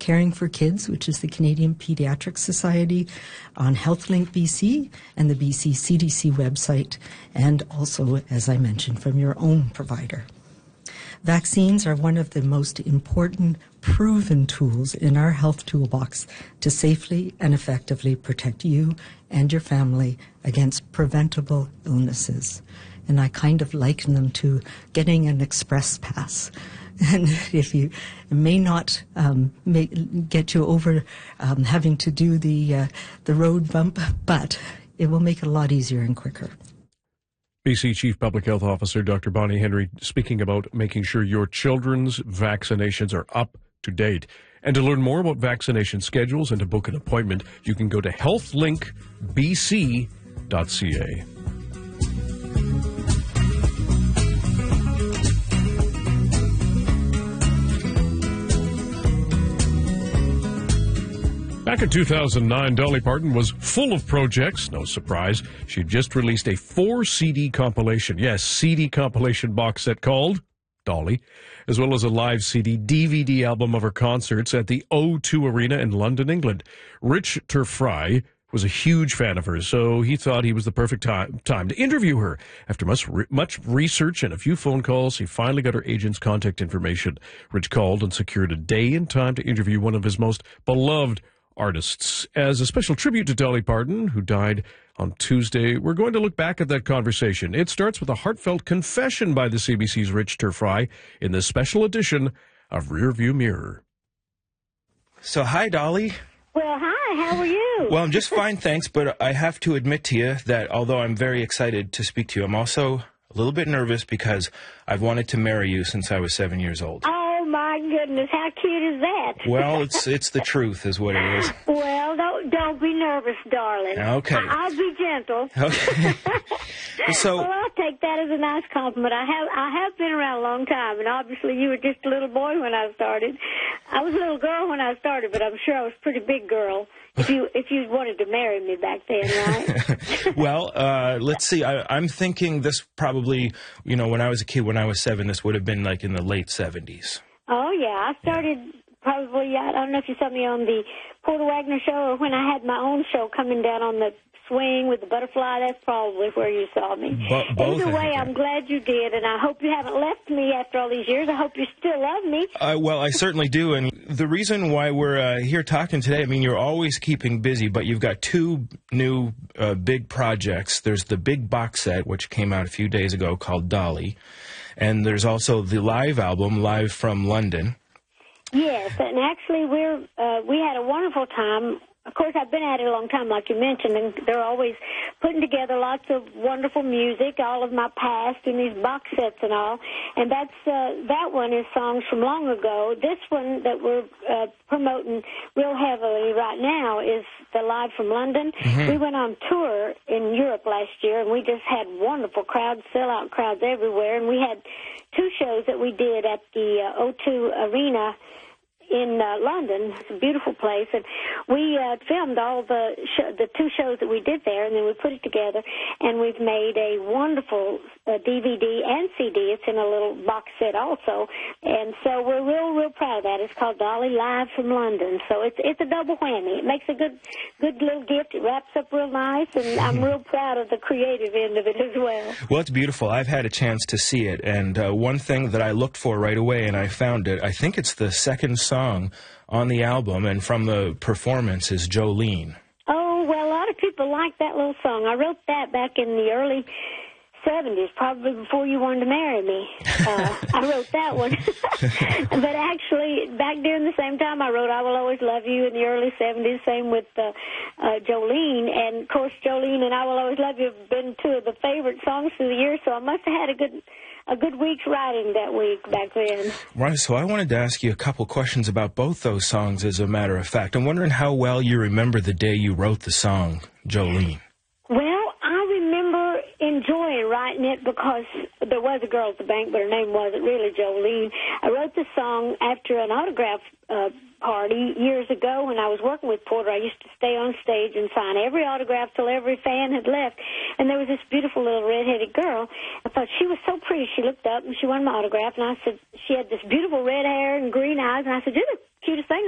Caring for Kids, which is the Canadian Pediatric Society, on HealthLink BC and the BC CDC website, and also, as I mentioned, from your own provider. Vaccines are one of the most important proven tools in our health toolbox to safely and effectively protect you and your family against preventable illnesses. And I kind of liken them to getting an express pass. And if you it may not get you over having to do the road bump, but it will make it a lot easier and quicker. BC Chief Public Health Officer Dr. Bonnie Henry speaking about making sure your children's vaccinations are up to date. And to learn more about vaccination schedules and to book an appointment, you can go to healthlinkbc.ca. Back in 2009, Dolly Parton was full of projects. No surprise. She just released a 4-CD compilation. Yes, CD compilation box set called Dolly, as well as a live CD DVD album of her concerts at the O2 Arena in London, England. Rich Turfry was a huge fan of hers, so he thought he was the perfect time to interview her. After much research and a few phone calls, he finally got her agent's contact information. Rich called and secured a day and time to interview one of his most beloved artists. As a special tribute to Dolly Parton, who died on Tuesday, we're going to look back at that conversation. It starts with a heartfelt confession by the CBC's Rich Turfry in this special edition of Rearview Mirror. So, hi, Dolly. Well, hi, how are you? Well, I'm just fine, thanks, but I have to admit to you that although I'm very excited to speak to you, I'm also a little bit nervous because I've wanted to marry you since I was 7 years old. Oh, my goodness, how cute is that? Well, it's the truth is what it is. Well, don't be nervous, darling. Okay. I'll be gentle. Okay. So, well, I'll take that as a nice compliment. I have been around a long time, and obviously you were just a little boy when I started. I was a little girl when I started, but I'm sure I was a pretty big girl if you wanted to marry me back then, right? Well, let's see. I'm thinking this probably, when I was a kid, when I was 7, this would have been like in the late 70s. Oh, yeah. I started probably, I don't know if you saw me on the Porter Wagner show or when I had my own show coming down on the swing with the butterfly. That's probably where you saw me. Both, either way, I'm glad you did, and I hope you haven't left me after all these years. I hope you still love me. Well, I certainly do, and the reason why we're here talking today, I mean, you're always keeping busy, but you've got 2 new big projects. There's the big box set, which came out a few days ago, called Dolly, and there's also the live album, Live from London. Yes, and actually we had a wonderful time. Of course, I've been at it a long time, like you mentioned, and they're always putting together lots of wonderful music, all of my past in these box sets and all. And that one is songs from long ago. This one that we're promoting real heavily right now is the Live from London. Mm-hmm. We went on tour in Europe last year, and we just had wonderful crowds, sellout crowds everywhere. And we had 2 shows that we did at the O2 Arena in London. It's a beautiful place, and we filmed all the 2 shows that we did there, and then we put it together, and we've made a wonderful DVD and CD. It's in a little box set also, and so we're real proud of that. It's called Dolly Live from London, so it's a double whammy. It makes a good little gift. It wraps up real nice, and I'm real proud of the creative end of it as well. Well, it's beautiful. I've had a chance to see it, and one thing that I looked for right away, and I found it, I think it's the second song on the album, and from the performance is Jolene. Oh, well, a lot of people like that little song. I wrote that back in the early 70s, probably before you wanted to marry me. I wrote that one. But actually, back during the same time, I wrote I Will Always Love You in the early 70s, same with Jolene. And, of course, Jolene and I Will Always Love You have been 2 of the favorite songs through the year, so I must have had a good week's writing that week back then. Right, so I wanted to ask you a couple questions about both those songs, as a matter of fact. I'm wondering how well you remember the day you wrote the song, Jolene. Well, I remember enjoying writing it because there was a girl at the bank, but her name wasn't really Jolene. I wrote the song after an autograph party years ago when I was working with Porter. I used to stay on stage and sign every autograph till every fan had left. And there was this beautiful little redheaded girl. I thought she was so pretty. She looked up and she wanted my autograph. And I said, she had this beautiful red hair and green eyes. And I said, you're the cutest thing